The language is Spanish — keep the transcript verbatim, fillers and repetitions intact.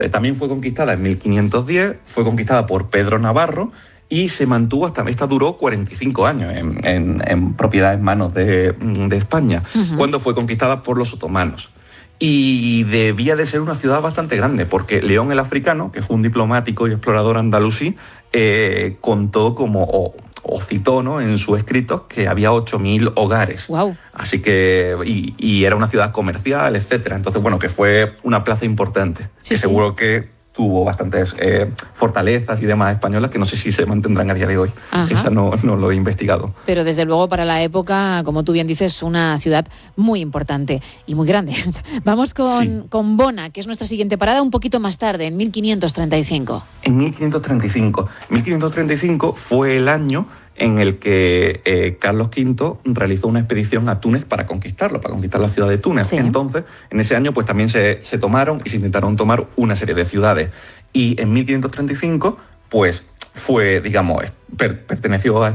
También fue conquistada en mil quinientos diez, fue conquistada por Pedro Navarro y se mantuvo hasta, esta duró cuarenta y cinco años en, en, en propiedad en manos de, de España, uh-huh. cuando fue conquistada por los otomanos. Y debía de ser una ciudad bastante grande, porque León el Africano, que fue un diplomático y explorador andalusí, eh, contó como, o, o citó, ¿no?, en sus escritos que había ocho mil hogares. Wow. Así que, y, y era una ciudad comercial, etcétera. Entonces, bueno, que fue una plaza importante, sí, que sí. seguro que tuvo bastantes eh, fortalezas y demás españolas que no sé si se mantendrán a día de hoy. Ajá. Esa no, no lo he investigado. Pero desde luego para la época, como tú bien dices, una ciudad muy importante y muy grande. Vamos con, sí. con Bona, que es nuestra siguiente parada, un poquito más tarde, en mil quinientos treinta y cinco. En mil quinientos treinta y cinco. mil quinientos treinta y cinco fue el año en el que eh, Carlos quinto realizó una expedición a Túnez para conquistarlo, para conquistar la ciudad de Túnez. Sí. Entonces, en ese año pues también se, se tomaron y se intentaron tomar una serie de ciudades. Y en mil quinientos treinta y cinco, pues fue, digamos, per, perteneció a